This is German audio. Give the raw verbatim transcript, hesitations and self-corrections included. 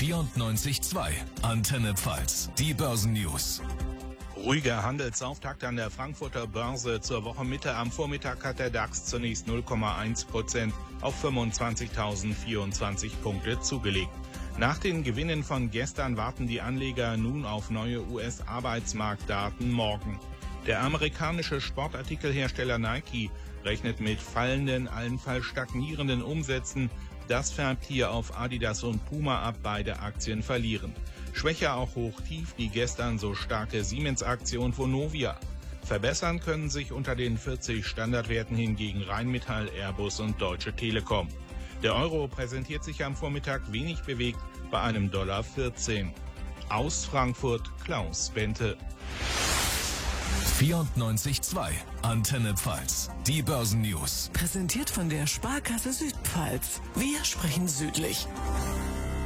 vierundneunzig Komma zwei. Antenne Pfalz. Die Börsennews. Ruhiger Handelsauftakt an der Frankfurter Börse. Zur Wochenmitte am Vormittag hat der DAX zunächst null Komma eins Prozent auf fünfundzwanzigtausendvierundzwanzig Punkte zugelegt. Nach den Gewinnen von gestern warten die Anleger nun auf neue U S-Arbeitsmarktdaten morgen. Der amerikanische Sportartikelhersteller Nike rechnet mit fallenden, allenfalls stagnierenden Umsätzen. Das färbt hier auf Adidas und Puma ab, beide Aktien verlieren. Schwächer auch hoch-tief die gestern so starke Siemens-Aktie und Vonovia. Verbessern können sich unter den vierzig Standardwerten hingegen Rheinmetall, Airbus und Deutsche Telekom. Der Euro präsentiert sich am Vormittag wenig bewegt bei einem Dollar vierzehn. Aus Frankfurt Klaus Bente. vierundneunzig Komma zwei. Antenne Pfalz. Die Börsennews. Präsentiert von der Sparkasse Südpfalz. Wir sprechen südlich.